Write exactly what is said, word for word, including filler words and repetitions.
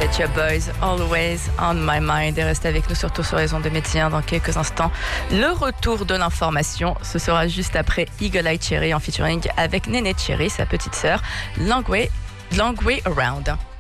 Pet Shop Boys, Always on My Mind. Et restez avec nous surtout sur les ondes de Médecins dans quelques instants. Le retour de l'information, ce sera juste après Eagle Eye Cherry en featuring avec Néné Cherry, sa petite sœur, Long Way, Long Way Around.